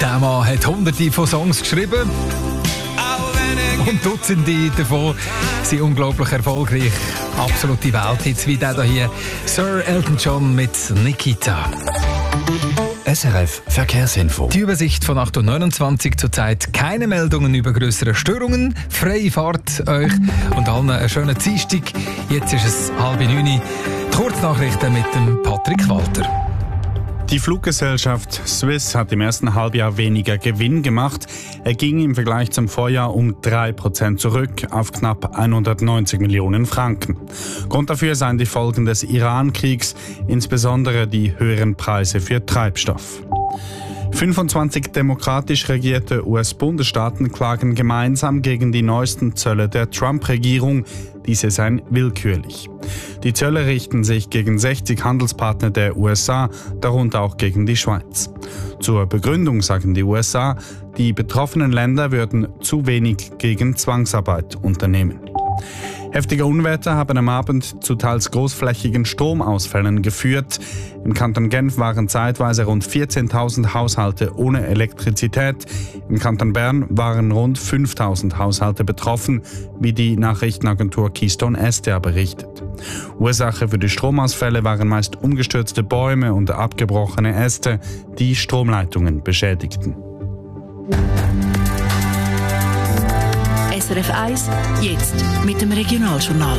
Der Mann hat hunderte von Songs geschrieben. Und Dutzende davon sind unglaublich erfolgreich. Absolute Welthits wie der hier. Sir Elton John mit Nikita. SRF Verkehrsinfo. Die Übersicht von 8.29 Uhr zurzeit. Keine Meldungen über grössere Störungen. Freie Fahrt euch und allen einen schönen Dienstag. Jetzt ist es 8:30 Uhr. Die Kurznachrichten mit dem Patrick Walter. Die Fluggesellschaft Swiss hat im ersten Halbjahr weniger Gewinn gemacht. Er ging im Vergleich zum Vorjahr um 3% zurück auf knapp 190 Millionen Franken. Grund dafür seien die Folgen des Iran-Kriegs, insbesondere die höheren Preise für Treibstoff. 25 demokratisch regierte US-Bundesstaaten klagen gemeinsam gegen die neuesten Zölle der Trump-Regierung. Diese seien willkürlich. Die Zölle richten sich gegen 60 Handelspartner der USA, darunter auch gegen die Schweiz. Zur Begründung sagen die USA, die betroffenen Länder würden zu wenig gegen Zwangsarbeit unternehmen. Heftige Unwetter haben am Abend zu teils großflächigen Stromausfällen geführt. Im Kanton Genf waren zeitweise rund 14.000 Haushalte ohne Elektrizität. Im Kanton Bern waren rund 5.000 Haushalte betroffen, wie die Nachrichtenagentur Keystone SDA berichtet. Ursache für die Stromausfälle waren meist umgestürzte Bäume und abgebrochene Äste, die Stromleitungen beschädigten. SRF 1, jetzt mit dem Regionaljournal.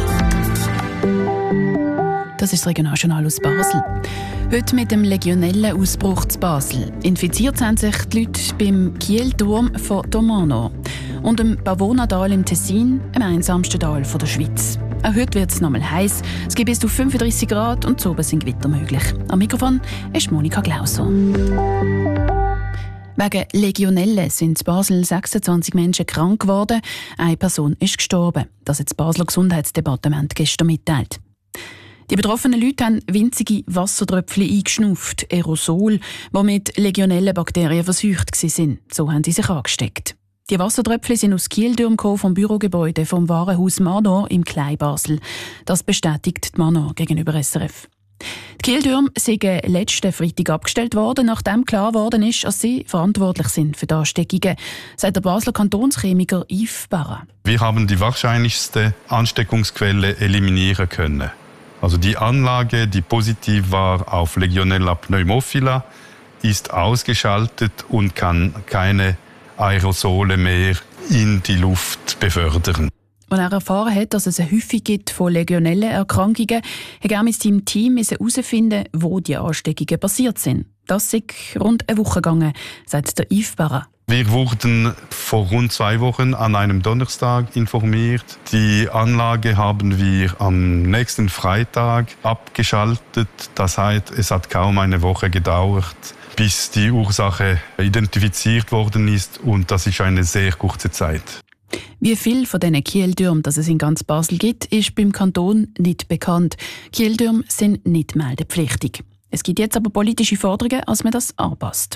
Das ist das Regionaljournal aus Basel. Heute mit dem Legionellenausbruch zu Basel. Infiziert haben sich die Leute beim Kielturm von Domano und im Pavonadal im Tessin, am einsamsten Tal der Schweiz. Auch heute wird es nochmal heiß. Es gibt bis zu 35 Grad und zu oben sind Gewitter möglich. Am Mikrofon ist Monika Glauser. Wegen Legionelle sind in Basel 26 Menschen krank geworden. Eine Person ist gestorben. Das hat das Basler Gesundheitsdepartement gestern mitteilt. Die betroffenen Leute haben winzige Wassertröpfchen eingeschnupft, Aerosol, die mit Legionellenbakterien verseucht waren. So haben sie sich angesteckt. Die Wassertröpfchen sind aus Kielturm vom Bürogebäude vom Warenhaus Manor im Kleinbasel. Das bestätigt die Manor gegenüber SRF. Die Kieltürme sind letzten Freitag abgestellt worden, nachdem klar geworden ist, dass sie verantwortlich sind für die Ansteckungen, sagt der Basler Kantonschemiker Yves Barra. Wir haben die wahrscheinlichste Ansteckungsquelle eliminieren können. Also die Anlage, die positiv war auf Legionella pneumophila, ist ausgeschaltet und kann keine Aerosole mehr in die Luft befördern. Als er erfahren hat, dass es eine Häufung gibt von Legionellenerkrankungen, hat er mit seinem Team herausfinden, wo die Ansteckungen passiert sind. Das ist rund eine Woche gegangen, sagt der Yves Barra. Wir wurden vor rund 2 Wochen an einem Donnerstag informiert. Die Anlage haben wir am nächsten Freitag abgeschaltet. Das heißt, es hat kaum eine Woche gedauert, bis die Ursache identifiziert worden ist. Und das ist eine sehr kurze Zeit. Wie viel von diesen Kieltürmen es in ganz Basel gibt, ist beim Kanton nicht bekannt. Kieltürme sind nicht meldepflichtig. Es gibt jetzt aber politische Forderungen, dass man das anpasst.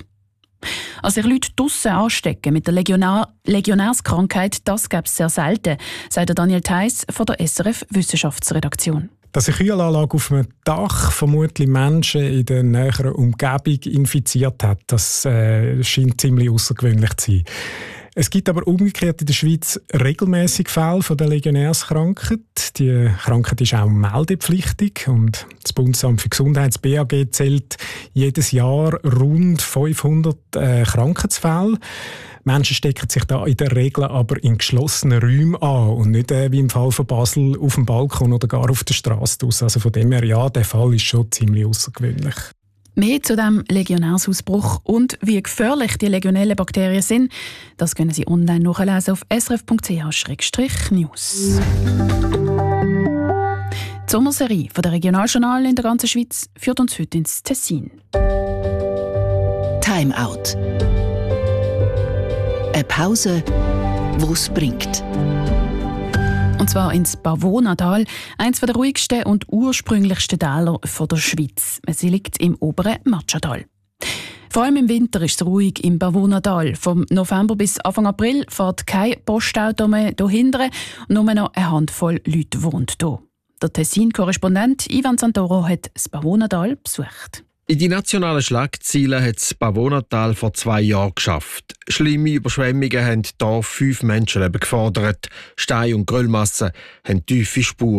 Als sich Leute draussen anstecken mit der Legionärskrankheit, das gäbe es sehr selten, sagt Daniel Theiss von der SRF Wissenschaftsredaktion. Dass eine Kühlanlage auf einem Dach vermutlich Menschen in der näheren Umgebung infiziert hat, das scheint ziemlich außergewöhnlich zu sein. Es gibt aber umgekehrt in der Schweiz regelmäßig Fälle von der Legionärskrankheit. Die Krankheit ist auch meldepflichtig und das Bundesamt für Gesundheit, das BAG, zählt jedes Jahr rund 500 Krankheitsfälle. Menschen stecken sich da in der Regel aber in geschlossenen Räumen an und nicht wie im Fall von Basel auf dem Balkon oder gar auf der Straße aus. Also von dem her, ja, der Fall ist schon ziemlich außergewöhnlich. Mehr zu diesem Legionärsausbruch und wie gefährlich die Legionellenbakterien sind, das können Sie online nachlesen auf srf.ch/news. Die Sommerserie von der Regionaljournal in der ganzen Schweiz führt uns heute ins Tessin. Time Out. Eine Pause, die es bringt. Und zwar ins Pavonadal, eines der ruhigsten und ursprünglichsten Täler der Schweiz. Sie liegt im oberen Matschadal. Vor allem im Winter ist es ruhig im Pavonadal. Vom November bis Anfang April fährt kein Postauto mehr hier hinten. Nur noch eine Handvoll Leute wohnt hier. Der Tessin-Korrespondent Ivan Santoro hat das Pavonadal besucht. In die nationalen Schlagzeilen hat das Pavonatal vor 2 Jahren geschafft. Schlimme Überschwemmungen haben hier 5 Menschenleben gefordert. Stein- und Gröllmassen haben tiefe Spuren